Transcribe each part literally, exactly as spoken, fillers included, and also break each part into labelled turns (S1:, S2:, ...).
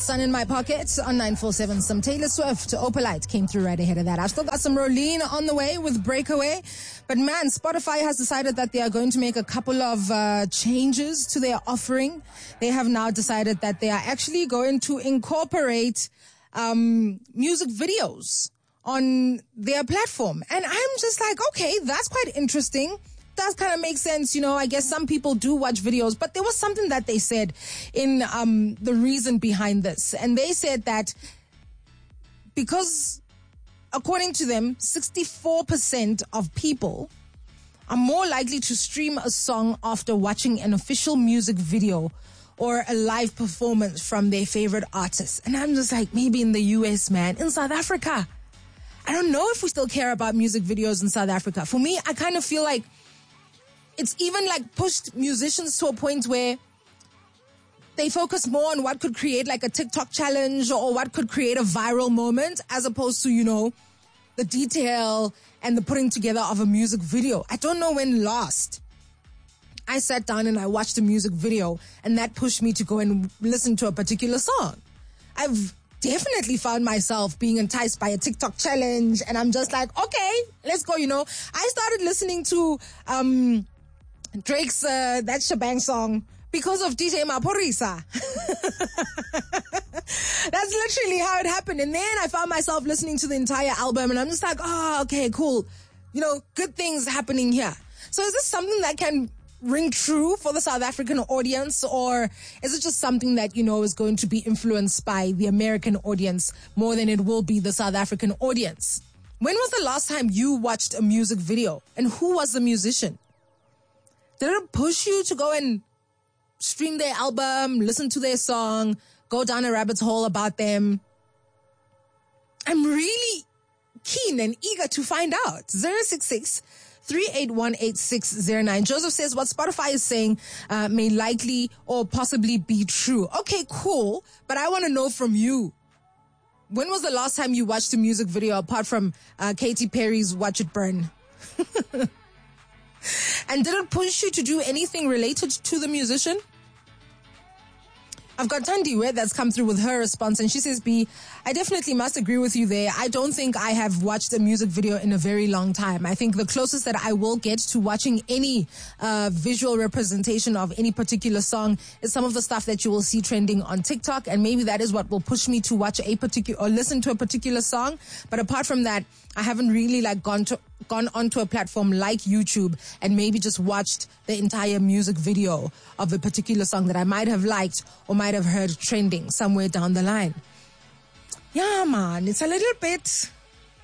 S1: Sun in My Pocket on nine four seven. Some Taylor Swift. Opalite came through right ahead of that. I've still got some Rolene on the way with Breakaway. But man, Spotify has decided that they are going to make a couple of uh, changes to their offering. They have now decided that they are actually going to incorporate um, music videos on their platform. And I'm just like, okay, that's quite interesting. Does kind of make sense, you know. I guess some people do watch videos, but there was something that they said in um, the reason behind this. And they said that because, according to them, sixty-four percent of people are more likely to stream a song after watching an official music video or a live performance from their favorite artist. And I'm just like, maybe in the U S, man. In South Africa, I don't know if we still care about music videos in South Africa. For me, I kind of feel like it's even like pushed musicians to a point where they focus more on what could create like a TikTok challenge or what could create a viral moment as opposed to, you know, the detail and the putting together of a music video. I don't know when last I sat down and I watched a music video and that pushed me to go and listen to a particular song. I've definitely found myself being enticed by a TikTok challenge and I'm just like, okay, let's go, you know. I started listening to um Drake's uh, That Shebang song because of D J Maphorisa. That's literally how it happened. And then I found myself listening to the entire album and I'm just like, oh, okay, cool. You know, good things happening here. So is this something that can ring true for the South African audience, or is it just something that, you know, is going to be influenced by the American audience more than it will be the South African audience? When was the last time you watched a music video and who was the musician? Did it push you to go and stream their album, listen to their song, go down a rabbit hole about them? I'm really keen and eager to find out. zero six six, three eight one, eight six zero nine. Joseph says what Spotify is saying uh, may likely or possibly be true. Okay, cool. But I want to know from you. When was the last time you watched a music video apart from uh, Katy Perry's Watch It Burn? And did it push you to do anything related to the musician? I've got Tandiwe that's come through with her response, and she says, B, I definitely must agree with you there. I don't think I have watched a music video in a very long time. I think the closest that I will get to watching any uh, visual representation of any particular song is some of the stuff that you will see trending on TikTok, and maybe that is what will push me to watch a particular or listen to a particular song. But apart from that, I haven't really like gone to gone onto a platform like YouTube and maybe just watched the entire music video of a particular song that I might have liked or might have heard trending somewhere down the line. Yeah, man, it's a little bit.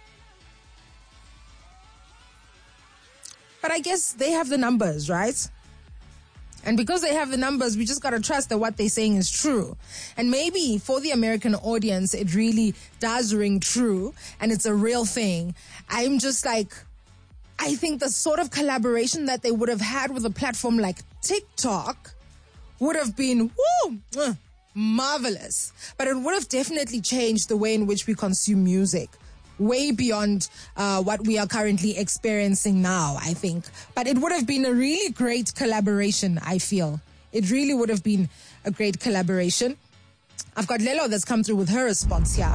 S1: But I guess they have the numbers, right? And because they have the numbers, we just got to trust that what they're saying is true. And maybe for the American audience, it really does ring true and it's a real thing. I'm just like, I think the sort of collaboration that they would have had with a platform like TikTok would have been, woo, uh, marvelous. But it would have definitely changed the way in which we consume music. Way beyond uh, what we are currently experiencing now, I think. But it would have been a really great collaboration, I feel. It really would have been a great collaboration. I've got Lelo that's come through with her response here.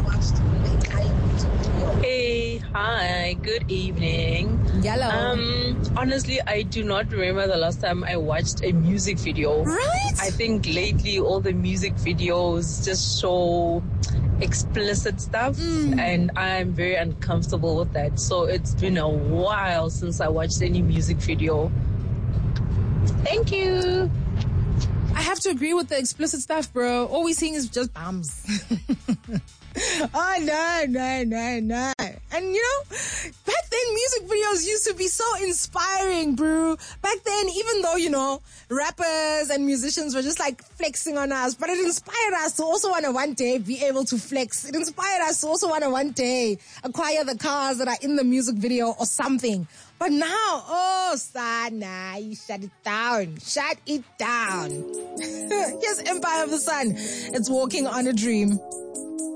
S2: Hey, hi, good evening.
S1: Yellow.
S2: Um, honestly, I do not remember the last time I watched a music video.
S1: Right?
S2: I think lately all the music videos just show explicit stuff, mm. and I'm very uncomfortable with that. So it's been a while since I watched any music video. Thank you.
S1: I have to agree with the explicit stuff, bro. All we're seeing is just bums. Oh, no, no, no, no. And, you know, back then, music videos used to be so inspiring, bro. Back then, even though, you know, rappers and musicians were just, like, flexing on us, but it inspired us to also want to one day be able to flex. It inspired us to also want to one day acquire the cars that are in the music video or something. But now, oh, Sana, you shut it down. Shut it down. Here's Empire of the Sun. It's Walking on a Dream.